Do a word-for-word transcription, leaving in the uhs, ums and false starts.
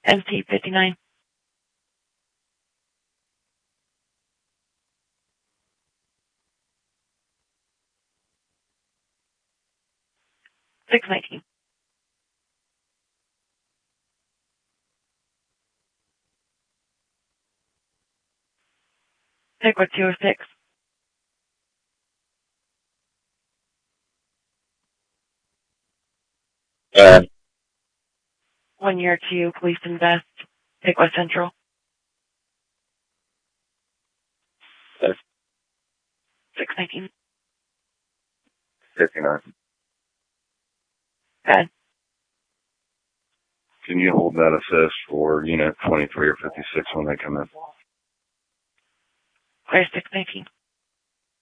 M T fifty-nine. six nineteen. Pick with two oh six. Uh, One year two, police invest. Pick West Central. uh, six nineteen. fifty-nine. Bad. Can you hold that assist for unit twenty-three or fifty-six when they come in? Clear six nineteen.